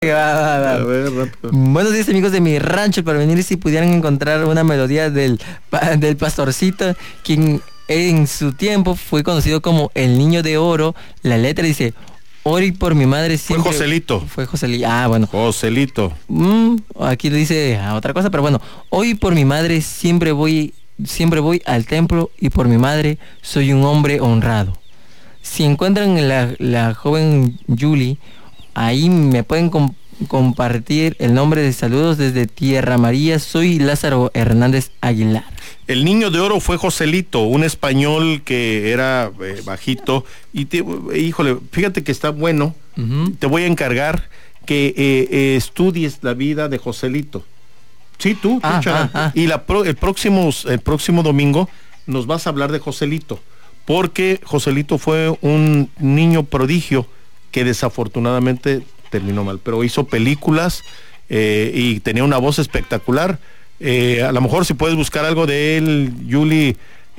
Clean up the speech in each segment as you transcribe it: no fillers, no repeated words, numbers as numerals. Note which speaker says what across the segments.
Speaker 1: A ver, rápido. Buenos días, amigos de mi rancho. Para venir, si pudieran encontrar una melodía del Pastorcito, quien en su tiempo fue conocido como el Niño de Oro. La letra dice: ore por mi madre siempre.
Speaker 2: Fue Joselito.
Speaker 1: Fue Joselito. Ah, bueno.
Speaker 2: Joselito.
Speaker 1: Aquí dice otra cosa, pero bueno. Hoy por mi madre siempre voy al templo, y por mi madre soy un hombre honrado. Si encuentran la joven Julie, ahí me pueden compartir el nombre de saludos desde Tierra María. Soy Lázaro Hernández Aguilar.
Speaker 2: El Niño de Oro fue Joselito, un español que era bajito. Y híjole, fíjate que está bueno. Te voy a encargar que estudies la vida de Joselito. Sí, tú. Y el próximo domingo nos vas a hablar de Joselito, porque Joselito fue un niño prodigio que desafortunadamente terminó mal, pero hizo películas y tenía una voz espectacular. A lo mejor si puedes buscar algo de él, Yuli,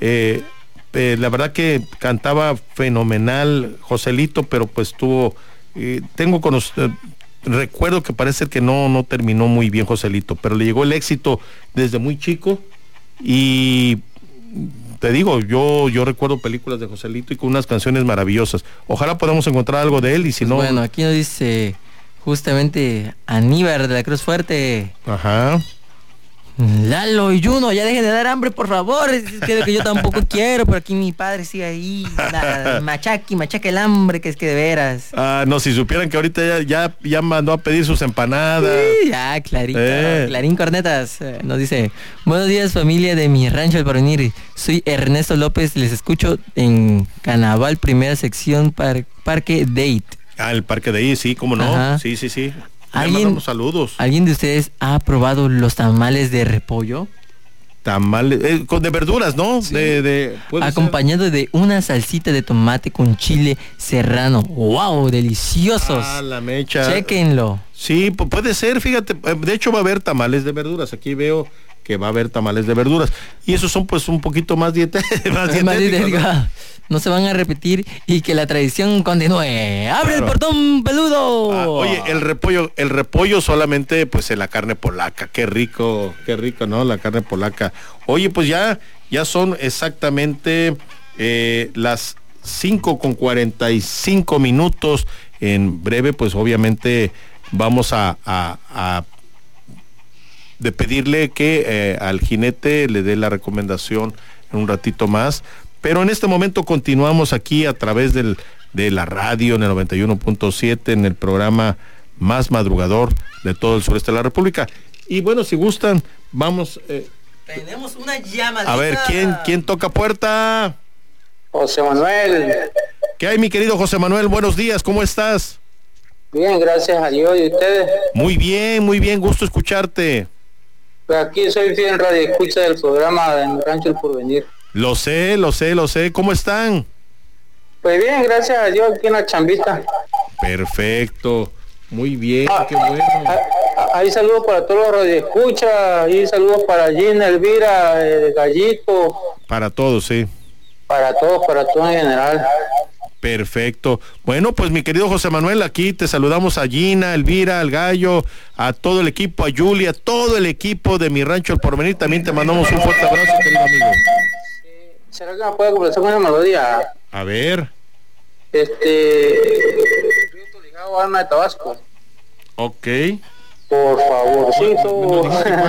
Speaker 2: la verdad que cantaba fenomenal Joselito, pero pues recuerdo que parece que no terminó muy bien Joselito, pero le llegó el éxito desde muy chico. Y te digo, yo recuerdo películas de Joselito y con unas canciones maravillosas. Ojalá podamos encontrar algo de él, y si no...
Speaker 1: Bueno, aquí nos dice justamente Aníbar de la Cruz Fuerte.
Speaker 2: Ajá.
Speaker 1: Lalo y Juno, ya dejen de dar hambre, por favor. Es que yo tampoco quiero, pero aquí mi padre sigue ahí. Machaque el hambre, que es que de veras.
Speaker 2: No, si supieran que ahorita ya mandó a pedir sus empanadas.
Speaker 1: Sí, ya, clarito. Clarín Cornetas nos dice: buenos días, familia de mi rancho El Porvenir. Soy Ernesto López, les escucho en Canaval, primera sección, Parque Date.
Speaker 2: El Parque Date, sí, cómo no. Ajá. Sí. Saludos.
Speaker 1: ¿Alguien de ustedes ha probado los tamales de repollo?
Speaker 2: Tamales, de verduras, ¿no?
Speaker 1: Sí. Acompañado de una salsita de tomate con chile serrano. ¡Wow! ¡Deliciosos!
Speaker 2: La mecha.
Speaker 1: Chéquenlo.
Speaker 2: Sí, puede ser, fíjate. De hecho va a haber tamales de verduras. Aquí veo que va a haber tamales de verduras. Y esos son pues un poquito más dietéticos, ¿no?
Speaker 1: No se van a repetir y que la tradición continúe. ¡Abre el portón, peludo!
Speaker 2: Oye, el repollo solamente pues en la carne polaca. Qué rico, ¿no? La carne polaca. Oye, pues ya son exactamente las 5:45. En breve, pues obviamente vamos a de pedirle que al jinete le dé la recomendación en un ratito más. Pero en este momento continuamos aquí a través de la radio en el 91.7, en el programa más madrugador de todo el sureste de la República. Y bueno, si gustan, vamos...
Speaker 1: tenemos una llamadita.
Speaker 2: A ver, ¿quién toca puerta?
Speaker 3: José Manuel.
Speaker 2: ¿Qué hay, mi querido José Manuel? Buenos días, ¿cómo estás?
Speaker 3: Bien, gracias a Dios. ¿Y ustedes?
Speaker 2: Muy bien, gusto escucharte.
Speaker 3: Pues aquí soy fiel radio escucha del programa de Rancho El Porvenir.
Speaker 2: Lo sé. ¿Cómo están?
Speaker 3: Pues bien, gracias a Dios, aquí en la chambita.
Speaker 2: Perfecto. Muy bien, qué bueno.
Speaker 3: Ahí saludos para todos los radioescuchas, ahí saludos para Gina, Elvira, Gallito.
Speaker 2: Para todos, sí.
Speaker 3: Para todos en general.
Speaker 2: Perfecto. Bueno, pues mi querido José Manuel, aquí te saludamos a Gina, Elvira, al Gallo, a todo el equipo, a Julia, a todo el equipo de Mi Rancho El Porvenir. También te mandamos un fuerte abrazo, querido amigo.
Speaker 3: ¿Será que me puede comenzar con una melodía?
Speaker 2: A ver.
Speaker 3: Río Tolijado, Alma de Tabasco.
Speaker 2: Ok.
Speaker 3: Por favorcito.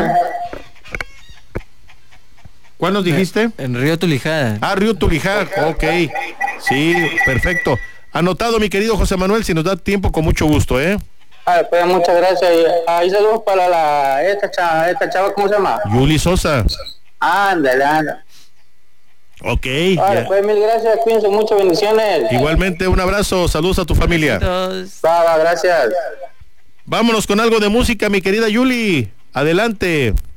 Speaker 2: ¿Cuál nos dijiste?
Speaker 1: En Río Tulijada.
Speaker 2: Río Tulijada, ok. Sí, perfecto. Anotado, mi querido José Manuel, si nos da tiempo, con mucho gusto,
Speaker 3: Pues muchas gracias. Ahí saludos para esta chava, ¿cómo se llama?
Speaker 2: Yuli Sosa.
Speaker 3: Ándale.
Speaker 2: Ok.
Speaker 3: Pues mil gracias, cuídense mucho, bendiciones.
Speaker 2: Igualmente, un abrazo, saludos a tu familia.
Speaker 3: Va, gracias.
Speaker 2: Vámonos con algo de música, mi querida Yuli. Adelante.